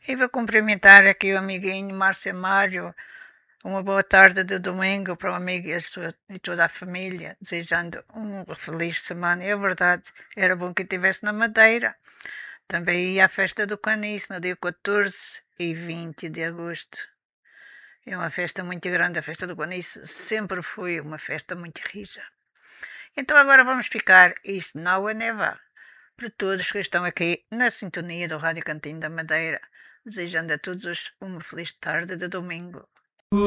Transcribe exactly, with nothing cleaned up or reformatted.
E vou cumprimentar aqui o amiguinho Márcio Mário. Uma boa tarde de domingo para o amigo e, a sua, e toda a família, desejando uma feliz semana. É verdade, era bom que estivesse na Madeira. Também ia à festa do Caniço, no dia catorze e vinte de agosto. É uma festa muito grande, a festa do Caniço sempre foi uma festa muito rija. Então agora vamos ficar isto não é neva para todos que estão aqui na sintonia do Rádio Cantinho da Madeira, desejando a todos uma feliz tarde de domingo.